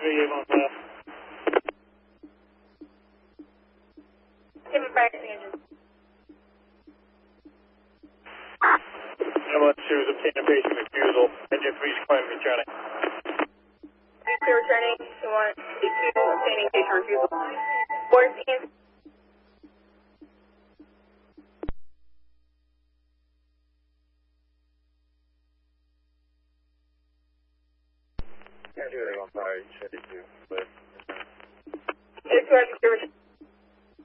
Gave on file. Give it back to the engine. Number 2 is obtaining patient refusal. Engine 3 is claiming returning. Clear returning. 2-1. Obtaining patient refusal. 14. Can't do anything on fire. You said it too. But... It's correct.